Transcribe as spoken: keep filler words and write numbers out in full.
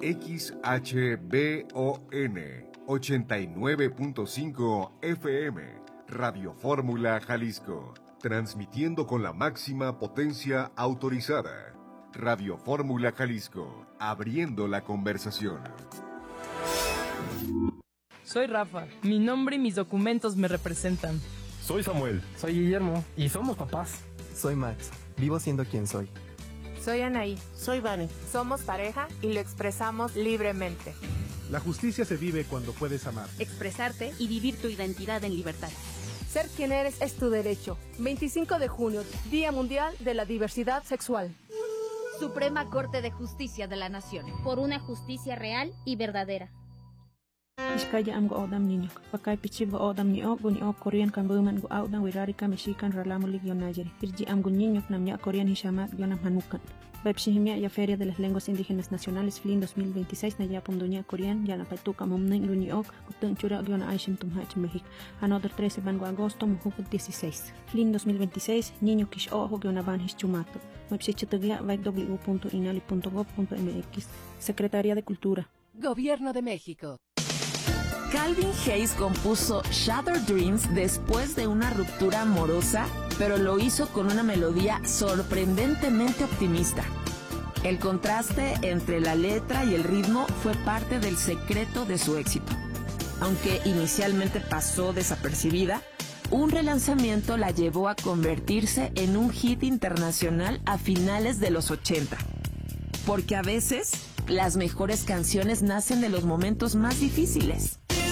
X H B O N ochenta y nueve punto cinco F M, Radio Fórmula Jalisco, transmitiendo con la máxima potencia autorizada. Radio Fórmula Jalisco, abriendo la conversación. Soy Rafa, mi nombre y mis documentos me representan. Soy Samuel. Soy Guillermo y somos papás. Soy Max, vivo siendo quien soy. Soy Anaí. Soy Vane. Somos pareja y lo expresamos libremente. La justicia se vive cuando puedes amar, expresarte y vivir tu identidad en libertad. Ser quien eres es tu derecho. veinticinco de junio, Día Mundial de la Diversidad Sexual. Suprema Corte de Justicia de la Nación. Por una justicia real y verdadera. Iskaya am go odam niño. Pakai pichi go odam ni ok guni ok Korean kan buman go odam wirari ka Mexican ralamulik yonajeri. Irji am go niño nam ya Korean hishamat yonam hanukan. Bepshihimia ya Feria de las Lenguas Indígenas Nacionales F L I N dos mil veintiséis na ya pundoña Korean ya la patuka mumnen luni ok kutun chura yona aishin tumhach México. Another trece van go agosto mujuput dieciséis. F L I N dos mil veintiséis niño kish ojo yona van hischumato. Websichetagya vai w punto inali punto gov punto m x. Secretaría de Cultura. Gobierno de México. Calvin Hayes compuso Shattered Dreams después de una ruptura amorosa, pero lo hizo con una melodía sorprendentemente optimista. El contraste entre la letra y el ritmo fue parte del secreto de su éxito. Aunque inicialmente pasó desapercibida, un relanzamiento la llevó a convertirse en un hit internacional a finales de los ochenta. Porque a veces, las mejores canciones nacen de los momentos más difíciles.